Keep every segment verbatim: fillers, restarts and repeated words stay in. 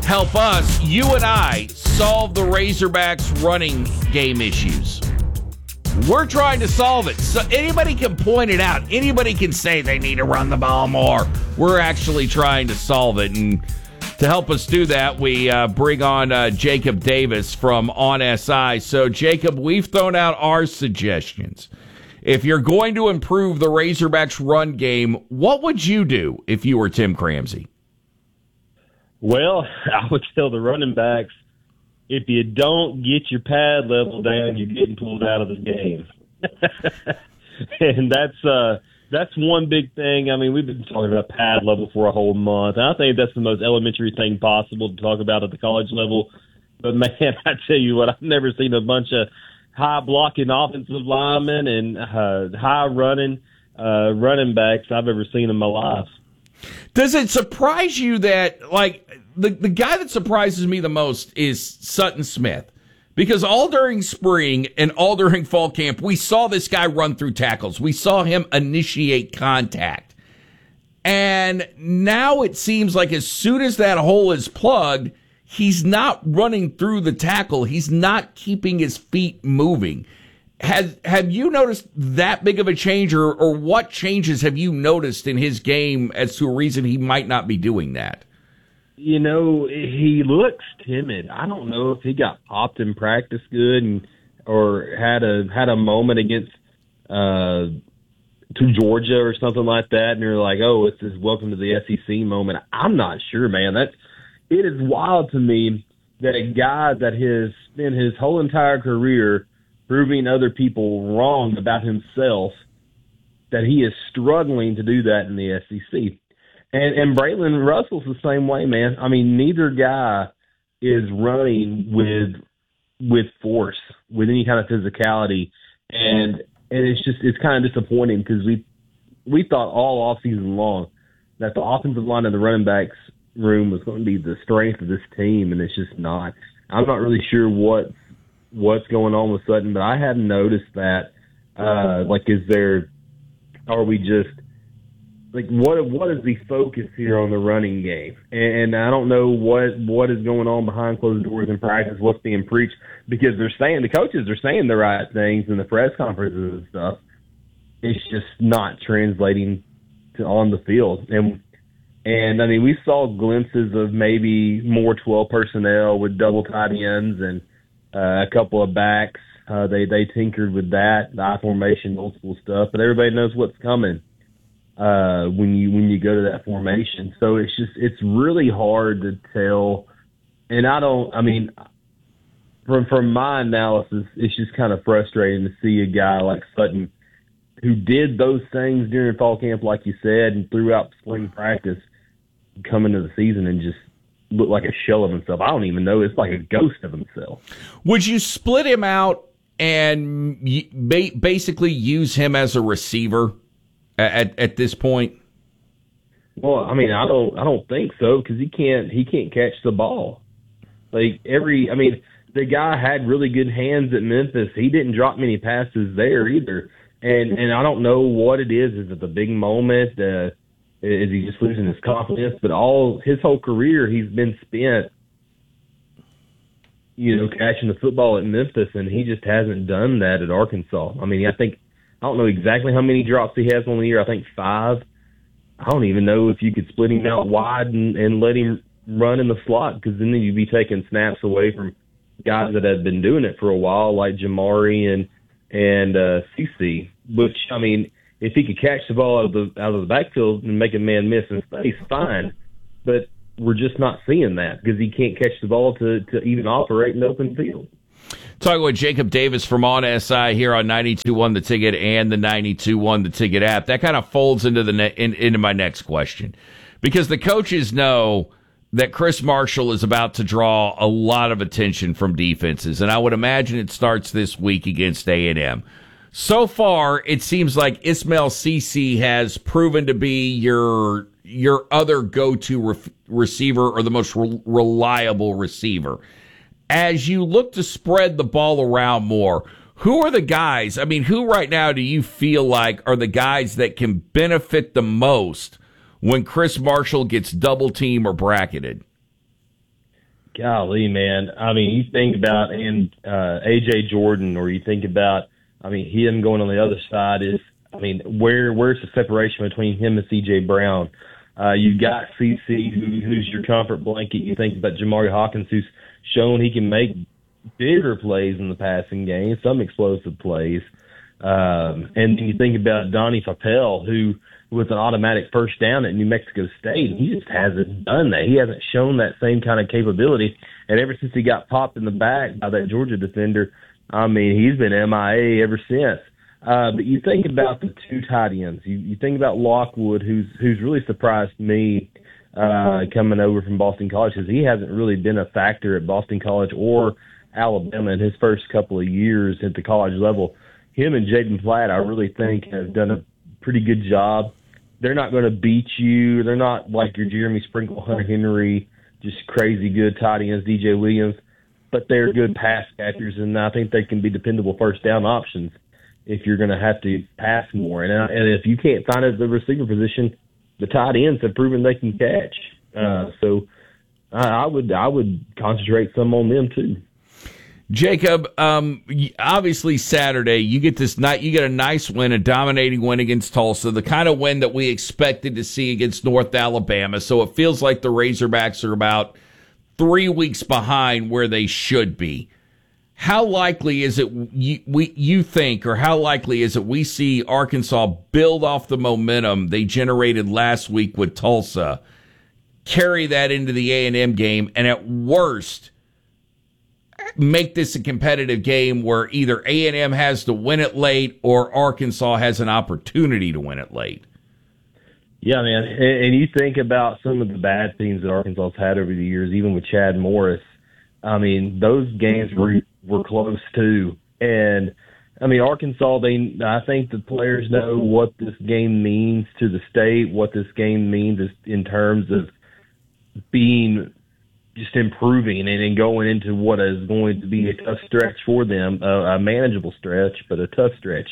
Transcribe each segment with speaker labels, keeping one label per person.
Speaker 1: help us, you and I, solve the Razorbacks running game issues. We're trying to solve it. So anybody can point it out. Anybody can say they need to run the ball more. We're actually trying to solve it. And to help us do that, we uh, bring on uh, Jacob Davis from On S I. So, Jacob, we've thrown out our suggestions. If you're going to improve the Razorbacks run game, what would you do if you were Tim Cramsey?
Speaker 2: Well, I would tell the running backs, if you don't get your pad level down, you're getting pulled out of the game. And that's uh, that's one big thing. I mean, we've been talking about pad level for a whole month. And I think that's the most elementary thing possible to talk about at the college level. But, man, I tell you what, I've never seen a bunch of high blocking offensive linemen and uh, high running uh, running backs I've ever seen in my life.
Speaker 1: Does it surprise you that, like, the, the guy that surprises me the most is Sutton Smith? Because all during spring and all during fall camp, we saw this guy run through tackles. We saw him initiate contact. And now it seems like as soon as that hole is plugged, he's not running through the tackle. He's not keeping his feet moving. Has, have you noticed that big of a change, or, or what changes have you noticed in his game as to a reason he might not be doing that?
Speaker 2: You know, he looks timid. I don't know if he got popped in practice good and or had a had a moment against uh, to Georgia or something like that, and you're like, oh, it's this welcome to the S E C moment. I'm not sure, man. That's It is wild to me that a guy that has spent his whole entire career proving other people wrong about himself, that he is struggling to do that in the S E C. And and Braylon Russell's the same way, man. I mean, neither guy is running with with force, with any kind of physicality. And and it's just it's kind of disappointing because we we thought all offseason long that the offensive line and the running backs room was going to be the strength of this team, and it's just not. I'm not really sure what what's going on with Sutton, but I hadn't noticed that. Uh, like, is there? Are we just like what? What is the focus here on the running game? And, and I don't know what what is going on behind closed doors in practice. What's being preached? Because they're saying the coaches are saying the right things in the press conferences and stuff. It's just not translating to on the field. And And, I mean, we saw glimpses of maybe more twelve personnel with double tight ends and uh, a couple of backs. Uh, they, they tinkered with that, the I formation, old school stuff. But everybody knows what's coming uh, when you when you go to that formation. So it's just it's really hard to tell. And I don't – I mean, from, from my analysis, it's just kind of frustrating to see a guy like Sutton who did those things during fall camp, like you said, and throughout spring practice, come into the season and just look like a shell of himself. I don't even know. It's like a ghost of himself.
Speaker 1: Would you split him out and basically use him as a receiver at at this point?
Speaker 2: Well, I mean, I don't I don't think so because he can't he can't catch the ball. Like every, I mean, the guy had really good hands at Memphis. He didn't drop many passes there either. And and I don't know what it is. Is it the big moment? Uh, is he just losing his confidence? But all his whole career, he's been spent, you know, catching the football at Memphis, and he just hasn't done that at Arkansas. I mean, I think I don't know exactly how many drops he has on the year. I think five. I don't even know if you could split him out wide and, and let him run in the slot, because then you'd be taking snaps away from guys that have been doing it for a while, like Jamari and. and uh, C C, which, I mean, if he could catch the ball out of the out of the backfield and make a man miss in space, fine. But we're just not seeing that because he can't catch the ball to, to even operate in the open field.
Speaker 1: Talking with Jacob Davis from On S I here on ninety-two point one The Ticket and the ninety-two point one The Ticket app. That kind of folds into the ne- in, into my next question, because the coaches know that Chris Marshall is about to draw a lot of attention from defenses, and I would imagine it starts this week against A and M. So far, it seems like Ismail Cece has proven to be your your other go-to re- receiver or the most re- reliable receiver. As you look to spread the ball around more, who are the guys? I mean, who right now do you feel like are the guys that can benefit the most when Chris Marshall gets double teamed or bracketed?
Speaker 2: Golly, man. I mean, you think about and uh, A J Jordan, or you think about, I mean, him going on the other side is, I mean, where where's the separation between him and C J Brown? Uh, you've got C C, who, who's your comfort blanket. You think about Jamari Hawkins, who's shown he can make bigger plays in the passing game, some explosive plays. Um, and then you think about Donnie Papel, who was an automatic first down at New Mexico State. He just hasn't done that. He hasn't shown that same kind of capability. And ever since he got popped in the back by that Georgia defender, I mean, he's been M I A ever since. Uh, but you think about the two tight ends. You, you think about Lockwood, who's who's really surprised me uh, coming over from Boston College, because he hasn't really been a factor at Boston College or Alabama in his first couple of years at the college level. Him and Jaden Platt, I really think, have done a pretty good job. They're not going to beat you. They're not like your Jeremy Sprinkle, Hunter Henry, just crazy good tight ends, D J Williams, but they're good pass catchers, and I think they can be dependable first down options if you're going to have to pass more. And, uh, and if you can't find it at the receiver position, the tight ends have proven they can catch. Uh, so I, I would I would concentrate some on them too.
Speaker 1: Jacob, um, obviously Saturday you get this night. You get a nice win, a dominating win against Tulsa, the kind of win that we expected to see against North Alabama. So it feels like the Razorbacks are about three weeks behind where they should be. How likely is it you, we, you think, or how likely is it we see Arkansas build off the momentum they generated last week with Tulsa, carry that into the A and M game, and at worst make this a competitive game where either A and M has to win it late or Arkansas has an opportunity to win it late?
Speaker 2: Yeah, man. And you think about some of the bad teams that Arkansas's had over the years, even with Chad Morris. I mean, those games were were close too. And I mean, Arkansas, they I think the players know what this game means to the state, what this game means in terms of being just improving and, and going into what is going to be a tough stretch for them, a, a manageable stretch, but a tough stretch.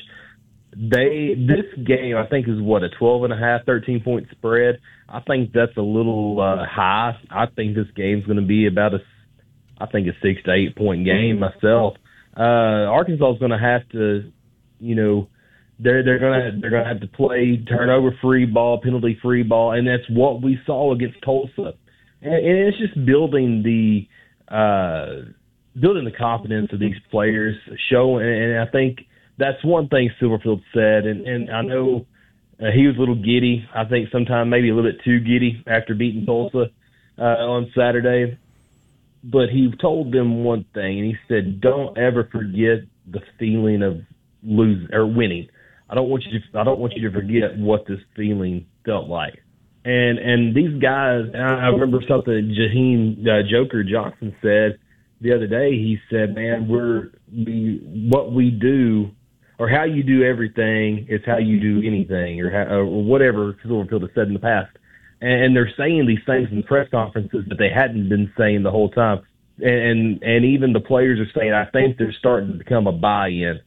Speaker 2: They this game, I think, is what, a twelve and a half, thirteen point spread. I think that's a little uh, high. I think this game's going to be about a, I think, a six to eight point game myself. Uh, Arkansas is going to have to, you know, they're they're going to they're going to have to play turnover free ball, penalty free ball, and that's what we saw against Tulsa. And, and it's just building the uh, building the confidence of these players, showing, and I think that's one thing Silverfield said, and, and I know uh, he was a little giddy. I think sometimes maybe a little bit too giddy after beating Tulsa uh, on Saturday. But he told them one thing, and he said, "Don't ever forget the feeling of losing or winning. I don't want you to. I don't want you to forget what this feeling felt like." And and these guys, and I remember something Jaheim uh, Joker Johnson said the other day. He said, "Man, we're we what we do." Or how you do everything is how you do anything, or, how, or whatever Silverfield has said in the past. And they're saying these things in press conferences that they hadn't been saying the whole time. And and even the players are saying, I think they're starting to become a buy-in.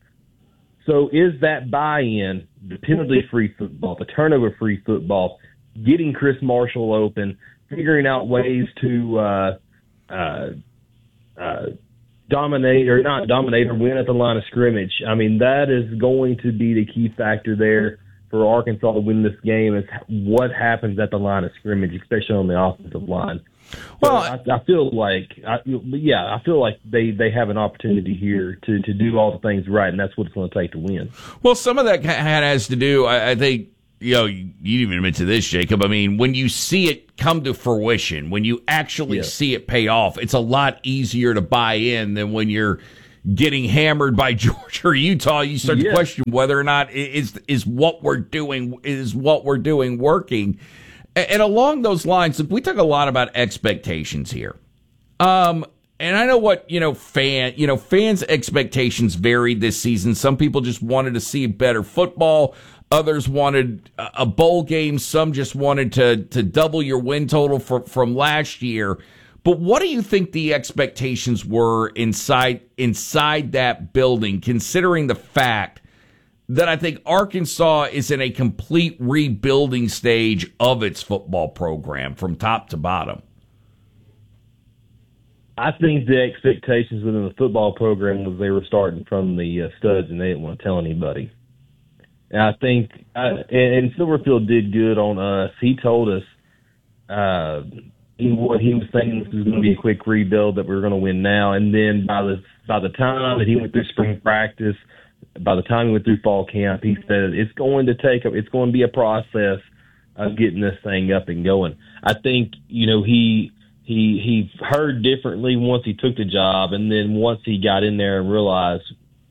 Speaker 2: So is that buy-in, the penalty-free football, the turnover-free football, getting Chris Marshall open, figuring out ways to uh, uh, uh, dominate or not dominate or win at the line of scrimmage? I mean, that is going to be the key factor there for Arkansas to win this game, is what happens at the line of scrimmage, especially on the offensive line. Well, so I, I feel like, I, yeah, I feel like they, they have an opportunity here to, to do all the things right, and that's what it's going to take to win.
Speaker 1: Well, some of that has to do, I, I think, you know, you didn't even mention this, Jacob. I mean, when you see it come to fruition, when you actually yeah. see it pay off, it's a lot easier to buy in than when you're getting hammered by Georgia or Utah. You start yeah. to question whether or not is is what we're doing is what we're doing working. And along those lines, we talk a lot about expectations here. Um, and I know what, you know, fan, you know, fans' expectations varied this season. Some people just wanted to see better football. Others wanted a bowl game. Some just wanted to to double your win total for, from last year. But what do you think the expectations were inside inside that building, considering the fact that I think Arkansas is in a complete rebuilding stage of its football program from top to bottom?
Speaker 2: I think the expectations within the football program was they were starting from the uh, studs and they didn't want to tell anybody. And I think, uh, and, and Silverfield did good on us. He told us uh, he, what he was thinking this was going to be a quick rebuild, that we were going to win now. And then by the by the time that he went through spring practice, by the time he went through fall camp, he said it's going to take, it's going to be a process of getting this thing up and going. I think, you know, he he he heard differently once he took the job, and then once he got in there and realized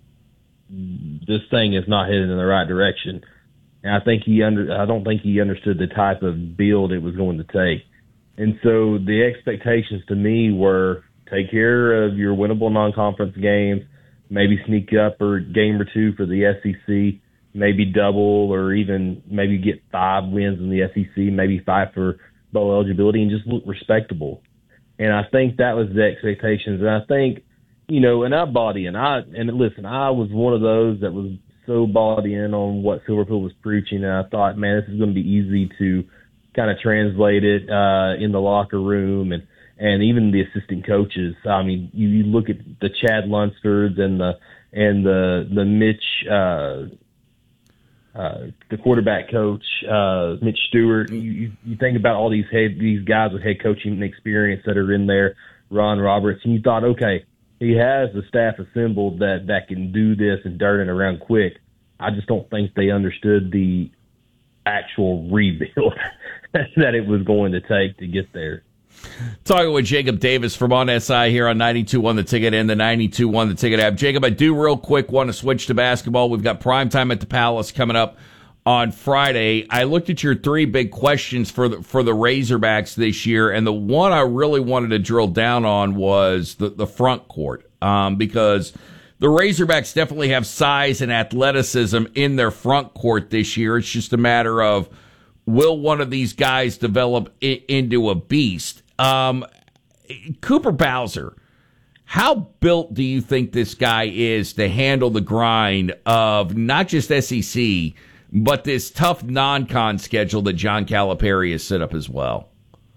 Speaker 2: this thing is not headed in the right direction. And I think he under I don't think he understood the type of build it was going to take. And so the expectations to me were take care of your winnable non-conference games, maybe sneak up or game or two for the S E C, maybe double or even maybe get five wins in the S E C, maybe five for bowl eligibility, and just look respectable. And I think that was the expectations. And I think, you know, and I bought in. I and listen, I was one of those that was so bought in on what Silverfield was preaching, and I thought, man, this is going to be easy to kind of translate it uh, in the locker room and and even the assistant coaches. I mean, you, you look at the Chad Lunsfords and the and the the Mitch, uh, uh, the quarterback coach, uh, Mitch Stewart. You, you, you think about all these head these guys with head coaching experience that are in there, Ron Roberts, and you thought, okay, he has the staff assembled that, that can do this and turn it around quick. I just don't think they understood the actual rebuild that it was going to take to get there.
Speaker 1: Talking with Jacob Davis from On S I here on ninety-two point one The Ticket and the ninety-two point one The Ticket app. Jacob, I do real quick want to switch to basketball. We've got primetime at the Palace coming up on Friday. I looked at your three big questions for the, for the Razorbacks this year, and the one I really wanted to drill down on was the, the front court, um, because the Razorbacks definitely have size and athleticism in their front court this year. It's just a matter of, will one of these guys develop I- into a beast? Um, Cooper Bowser, how built do you think this guy is to handle the grind of not just S E C, but this tough non-con schedule that John Calipari has set up as well?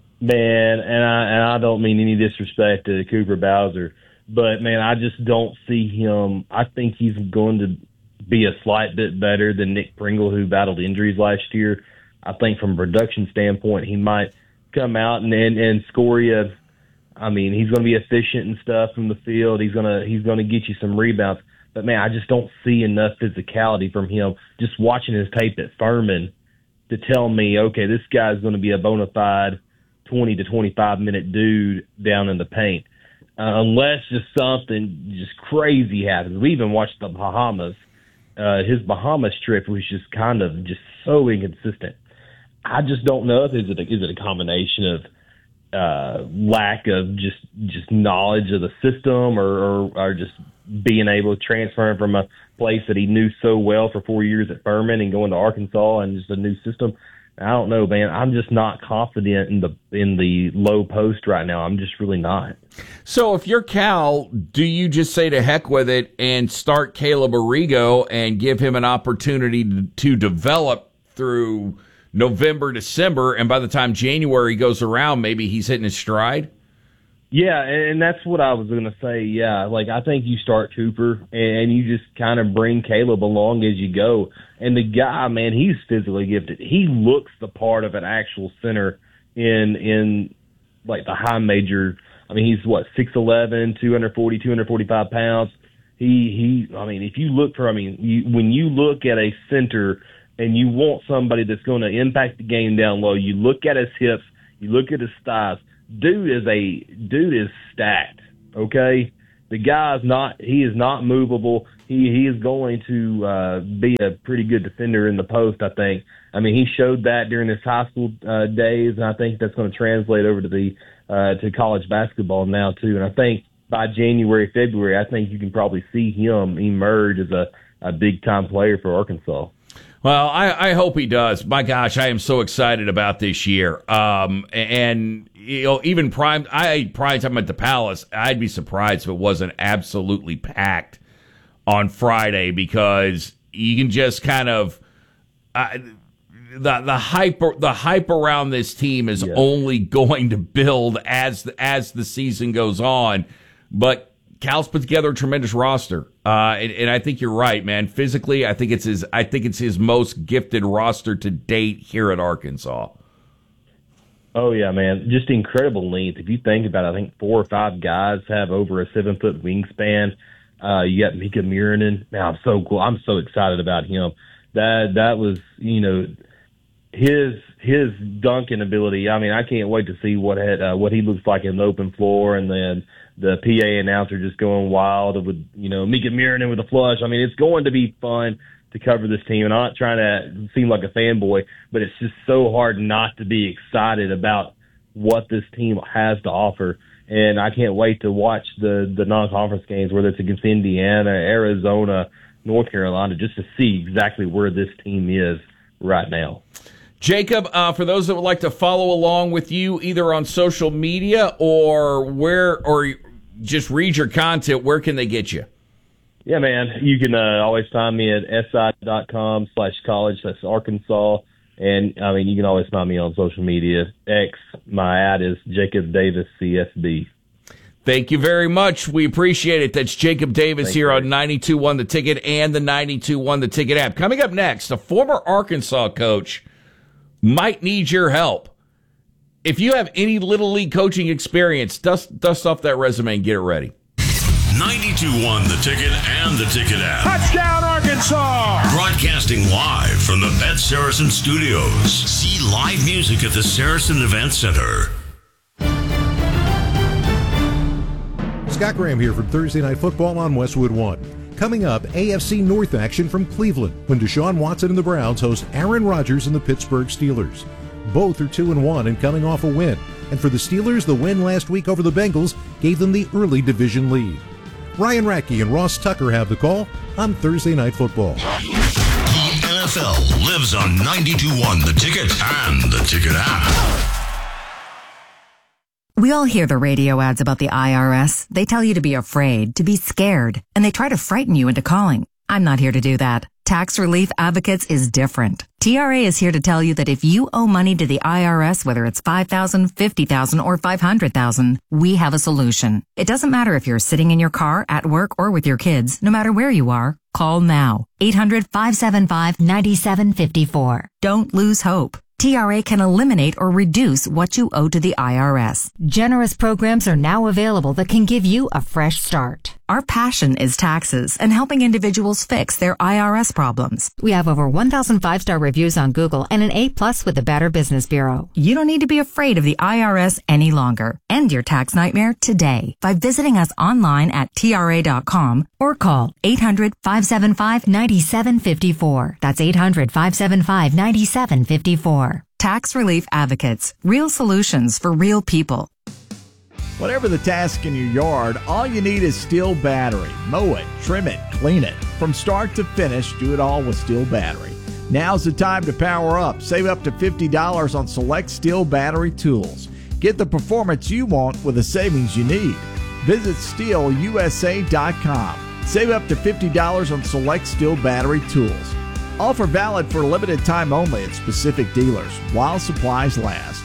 Speaker 2: Man, and I and I don't mean any disrespect to Cooper Bowser, but man, I just don't see him. I think he's going to be a slight bit better than Nick Pringle, who battled injuries last year. I think from a production standpoint, he might come out and, and, and score you. I mean, he's going to be efficient and stuff from the field. He's going to he's going to get you some rebounds. But, man, I just don't see enough physicality from him. Just watching his tape at Furman to tell me, okay, this guy's going to be a bona fide twenty to twenty-five minute dude down in the paint. Uh, unless just something just crazy happens. We even watched the Bahamas. Uh, his Bahamas trip was just kind of just so inconsistent. I just don't know if is it a, is it a combination of uh, lack of just just knowledge of the system, or, or or just being able to transfer him from a place that he knew so well for four years at Furman and going to Arkansas and just a new system. I don't know, man. I'm just not confident in the in the low post right now. I'm just really not.
Speaker 1: So if you're Cal, do you just say to heck with it and start Caleb Arrigo and give him an opportunity to, to develop through November, December, and by the time January goes around, maybe he's hitting his stride?
Speaker 2: Yeah, and that's what I was going to say. Yeah, like I think you start Cooper and you just kind of bring Caleb along as you go. And the guy, man, he's physically gifted. He looks the part of an actual center in in like the high major. I mean, he's what, six eleven, two forty, two forty-five pounds. He he. I mean, if you look for, I mean, you, when you look at a center and you want somebody that's going to impact the game down low, you look at his hips, you look at his thighs. Dude is a dude is stacked. Okay, the guy's not. He is not movable. He he is going to uh, be a pretty good defender in the post, I think. I mean, he showed that during his high school uh, days, and I think that's going to translate over to the uh, to college basketball now too. And I think by January, February, I think you can probably see him emerge as a, a big time player for Arkansas.
Speaker 1: Well, I, I hope he does. My gosh, I am so excited about this year. Um, and you know, even prime, I prime time at the Palace. I'd be surprised if it wasn't absolutely packed on Friday, because you can just kind of. Uh, the the hype the hype around this team is yeah. only going to build as as the season goes on. But Cal's put together a tremendous roster, uh, and, and I think you're right, man. Physically, I think it's his I think it's his most gifted roster to date here at Arkansas.
Speaker 2: Oh yeah, man! Just incredible length. If you think about it, I think four or five guys have over a seven foot wingspan. Uh, you got Mika Miranen. Man, I'm so cool. I'm so excited about him. That that was, you know, his his dunking ability. I mean, I can't wait to see what had, uh, what he looks like in the open floor, and then the P A announcer just going wild with, you know, Mika Miranen with a flush. I mean, it's going to be fun to cover this team, and I'm not trying to seem like a fanboy, but it's just so hard not to be excited about what this team has to offer. And I can't wait to watch the the non-conference games, whether it's against Indiana, Arizona, North Carolina, just to see exactly where this team is right now.
Speaker 1: Jacob, uh, for those that would like to follow along with you either on social media or where, or just read your content, where can they get you?
Speaker 2: Yeah, man, you can uh, always find me at si.com slash college. That's Arkansas. And, I mean, you can always find me on social media. X, my ad is Jacob Davis C S B.
Speaker 1: Thank you very much. We appreciate it. That's Jacob Davis
Speaker 2: Thanks,
Speaker 1: here
Speaker 2: Greg.
Speaker 1: on ninety-two point one The Ticket and the ninety-two point one The Ticket app. Coming up next, a former Arkansas coach might need your help. If you have any Little League coaching experience, dust, dust off that resume and get it ready.
Speaker 3: ninety-two point one The Ticket and the Ticket app.
Speaker 4: Touchdown, Arkansas!
Speaker 3: Broadcasting live from the Bet Saracen Studios. See live music at the Saracen Event Center.
Speaker 5: Scott Graham here from Thursday Night Football on Westwood One. Coming up, A F C North action from Cleveland when Deshaun Watson and the Browns host Aaron Rodgers and the Pittsburgh Steelers. Both are two and one and coming off a win. And for the Steelers, the win last week over the Bengals gave them the early division lead. Ryan Radke and Ross Tucker have the call on Thursday Night Football.
Speaker 3: The N F L lives on ninety-two point one The Ticket and the Ticket app.
Speaker 6: We all hear the radio ads about the I R S. They tell you to be afraid, to be scared, and they try to frighten you into calling. I'm not here to do that. Tax Relief Advocates is different. T R A is here to tell you that if you owe money to the I R S, whether it's five thousand dollars, fifty thousand dollars, or five hundred thousand dollars, we have a solution. It doesn't matter if you're sitting in your car, at work, or with your kids. No matter where you are, call now. eight hundred, five seven five, nine seven five four. Don't lose hope. T R A can eliminate or reduce what you owe to the I R S. Generous programs are now available that can give you a fresh start. Our passion is taxes and helping individuals fix their I R S problems. We have over one thousand five-star reviews on Google and an A plus with the Better Business Bureau. You don't need to be afraid of the I R S any longer. End your tax nightmare today by visiting us online at T R A dot com or call eight hundred, five seven five, nine seven five four. That's eight hundred, five seven five, nine seven five four. Tax Relief Advocates. Real solutions for real people.
Speaker 4: Whatever the task in your yard, all you need is Steel Battery. Mow it, trim it, clean it. From start to finish, do it all with Steel Battery. Now's the time to power up. Save up to fifty dollars on select Steel Battery tools. Get the performance you want with the savings you need. Visit steel U S A dot com. Save up to fifty dollars on select Steel Battery tools. Offer valid for a limited time only at specific dealers while supplies last.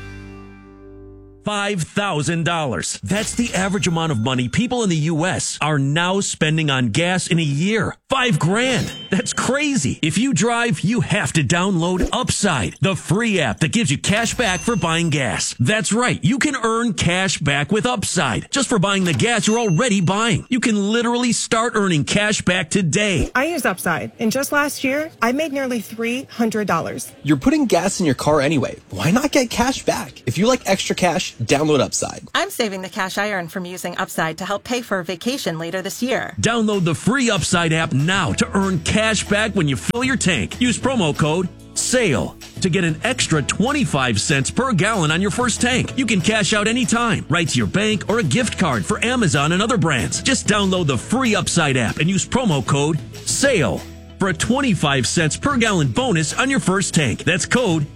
Speaker 7: five thousand dollars. That's the average amount of money people in the U S are now spending on gas in a year. Five grand. That's crazy. If you drive, you have to download Upside, the free app that gives you cash back for buying gas. That's right. You can earn cash back with Upside just for buying the gas you're already buying. You can literally start earning cash back today.
Speaker 8: I use Upside, and just last year, I made nearly three hundred dollars.
Speaker 9: You're putting gas in your car anyway. Why not get cash back? If you like extra cash, download Upside.
Speaker 10: I'm saving the cash I earn from using Upside to help pay for a vacation later this year.
Speaker 7: Download the free Upside app now to earn cash back when you fill your tank. Use promo code SALE to get an extra twenty-five cents per gallon on your first tank. You can cash out anytime, right to your bank or a gift card for Amazon and other brands. Just download the free Upside app and use promo code SALE for a twenty-five cents per gallon bonus on your first tank. That's code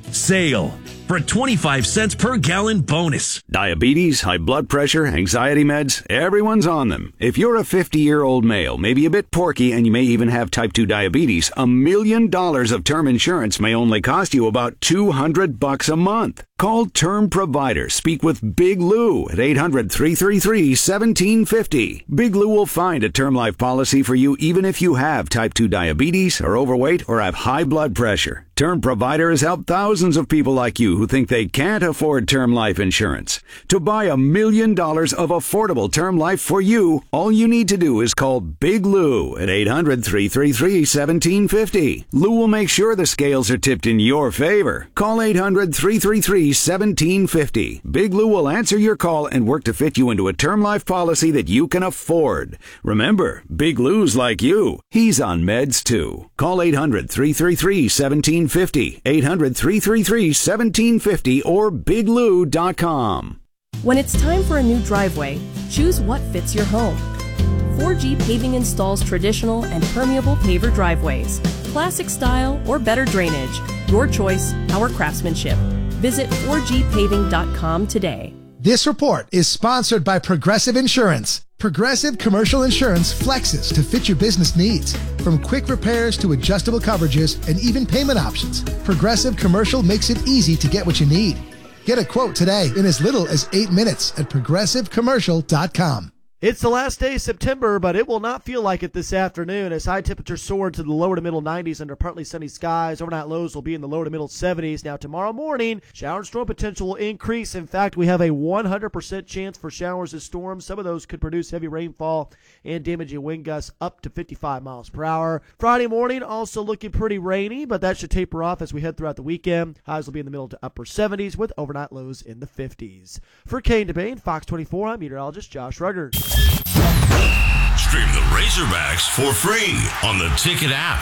Speaker 7: Sale for a twenty-five cents per gallon bonus.
Speaker 11: Diabetes, high blood pressure, anxiety meds, everyone's on them. If you're a fifty-year-old male, maybe a bit porky, and you may even have type two diabetes, a million dollars of term insurance may only cost you about two hundred bucks a month. Call Term Provider. Speak with Big Lou at eight hundred, three three three, one seven five zero. Big Lou will find a term life policy for you even if you have type two diabetes, are overweight, or have high blood pressure. Term Provider has helped thousands of people like you who think they can't afford term life insurance. To buy a million dollars of affordable term life for you, all you need to do is call Big Lou at eight hundred, three three three, one seven five zero. Lou will make sure the scales are tipped in your favor. Call eight hundred, three three three, one seven five zero. Big Lou will answer your call and work to fit you into a term life policy that you can afford. Remember, Big Lou's like you. He's on meds too. Call eight hundred, three three three, one seven five zero. eight hundred, three three three, one seven five zero or big lou dot com.
Speaker 12: When it's time for a new driveway, choose what fits your home. four G Paving installs traditional and permeable paver driveways, classic style or better drainage. Your choice, our craftsmanship. Visit four G paving dot com today.
Speaker 13: This report is sponsored by Progressive Insurance. Progressive Commercial Insurance flexes to fit your business needs. From quick repairs to adjustable coverages and even payment options, Progressive Commercial makes it easy to get what you need. Get a quote today in as little as eight minutes at progressive commercial dot com.
Speaker 14: It's the last day of September, but it will not feel like it this afternoon as high temperatures soar to the lower to middle nineties under partly sunny skies. Overnight lows will be in the low to middle seventies. Now tomorrow morning, shower and storm potential will increase. In fact, we have a one hundred percent chance for showers and storms. Some of those could produce heavy rainfall and damaging wind gusts up to fifty-five miles per hour. Friday morning also looking pretty rainy, but that should taper off as we head throughout the weekend. Highs will be in the middle to upper seventies with overnight lows in the fifties. For Kane DeBane, Fox twenty-four, I'm meteorologist Josh Ruggers.
Speaker 3: Stream the Razorbacks for free on the Ticket app.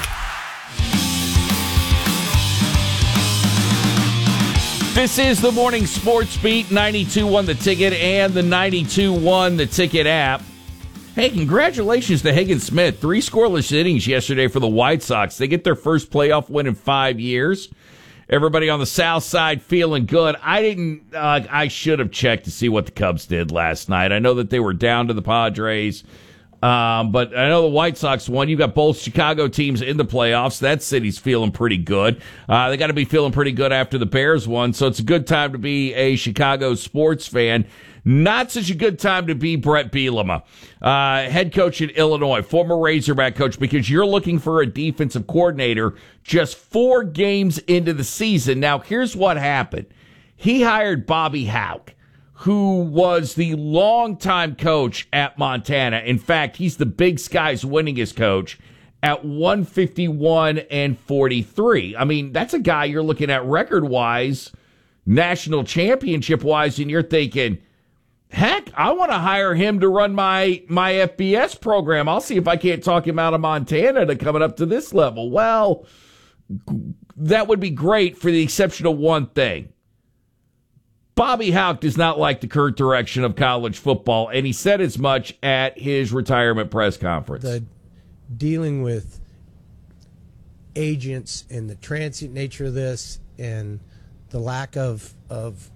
Speaker 1: This is the Morning Sports Beat, ninety-two point one The Ticket and the ninety-two point one The Ticket app. Hey, congratulations to Hagen Smith. Three scoreless innings yesterday for the White Sox. They get their first playoff win in five years. Everybody on the south side feeling good. I didn't, uh, I should have checked to see what the Cubs did last night. I know that they were down to the Padres, um, but I know the White Sox won. You got both Chicago teams in the playoffs. That city's feeling pretty good. Uh, they got to be feeling pretty good after the Bears won, so it's a good time to be a Chicago sports fan. Not such a good time to be Brett Bielema, uh, head coach at Illinois, former Razorback coach, because you're looking for a defensive coordinator just four games into the season. Now, here's what happened. He hired Bobby Hauck, who was the longtime coach at Montana. In fact, he's the Big Sky's winningest coach at one fifty-one and forty-three. I mean, that's a guy you're looking at record-wise, national championship-wise, and you're thinking, heck, I want to hire him to run my my F B S program. I'll see if I can't talk him out of Montana to coming up to this level. Well, that would be great for the exception of one thing. Bobby Hauck does not like the current direction of college football, and he said as much at his retirement press conference.
Speaker 15: The dealing with agents and the transient nature of this and the lack of of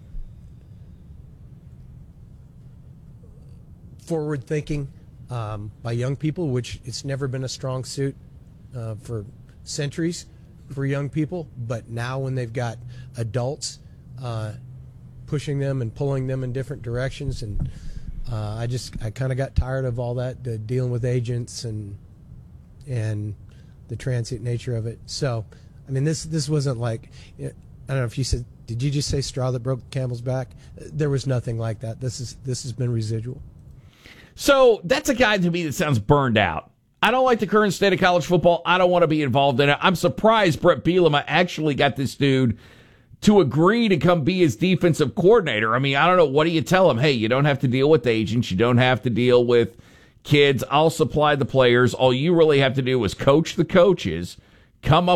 Speaker 15: forward thinking um, by young people, which it's never been a strong suit uh, for centuries for young people. But now when they've got adults uh, pushing them and pulling them in different directions, and uh, I just I kind of got tired of all that, uh, dealing with agents and and the transient nature of it. So, I mean, this this wasn't like, I don't know if you said, did you just say straw that broke the camel's back? There was nothing like that. This is this has been residual.
Speaker 1: So that's a guy to me that sounds burned out. I don't like the current state of college football. I don't want to be involved in it. I'm surprised Brett Bielema actually got this dude to agree to come be his defensive coordinator. I mean, I don't know. What do you tell him? Hey, you don't have to deal with agents. You don't have to deal with kids. I'll supply the players. All you really have to do is coach the coaches, come up